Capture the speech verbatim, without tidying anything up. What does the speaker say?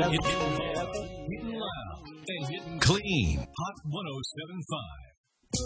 Getting loud and getting clean. Hot one oh seven point five.